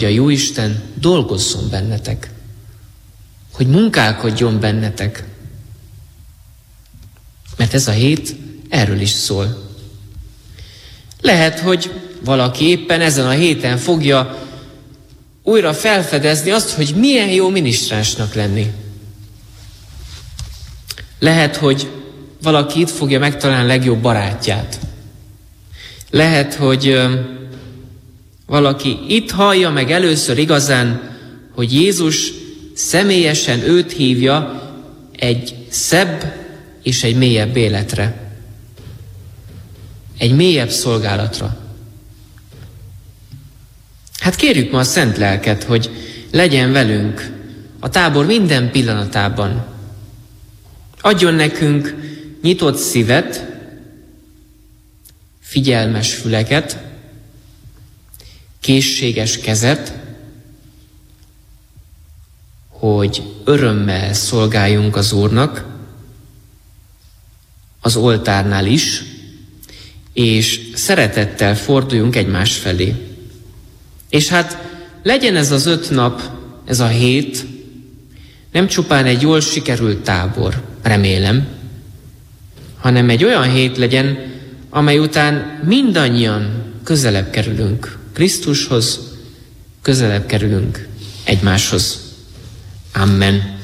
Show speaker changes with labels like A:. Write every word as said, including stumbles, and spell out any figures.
A: a Jóisten dolgozzon bennetek, hogy munkálkodjon bennetek. Mert ez a hét erről is szól. Lehet, hogy valaki éppen ezen a héten fogja újra felfedezni azt, hogy milyen jó minisztránsnak lenni. Lehet, hogy valaki itt fogja megtalálni a legjobb barátját. Lehet, hogy valaki itt hallja meg először igazán, hogy Jézus személyesen őt hívja egy szebb és egy mélyebb életre. Egy mélyebb szolgálatra. Hát kérjük ma a Szent Lelket, hogy legyen velünk a tábor minden pillanatában. Adjon nekünk nyitott szívet, figyelmes füleket, készséges kezet, hogy örömmel szolgáljunk az Úrnak, az oltárnál is, és szeretettel forduljunk egymás felé. És hát legyen ez az öt nap, ez a hét, nem csupán egy jól sikerült tábor, remélem, hanem egy olyan hét legyen, amely után mindannyian közelebb kerülünk Krisztushoz, közelebb kerülünk egymáshoz. Amen.